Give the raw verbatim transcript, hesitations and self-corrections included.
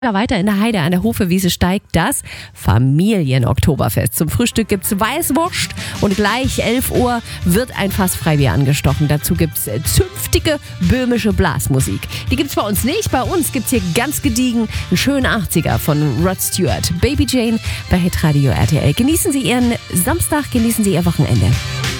Weiter in der Heide an der Hofewiese steigt das Familien-Oktoberfest. Zum Frühstück gibt's Weißwurst und gleich elf Uhr wird ein Fass Freibier angestochen. Dazu gibt's zünftige böhmische Blasmusik. Die gibt's bei uns nicht. Bei uns gibt's hier ganz gediegen einen schönen achtziger von Rod Stewart. Baby Jane bei Hitradio R T L. Genießen Sie Ihren Samstag, genießen Sie Ihr Wochenende.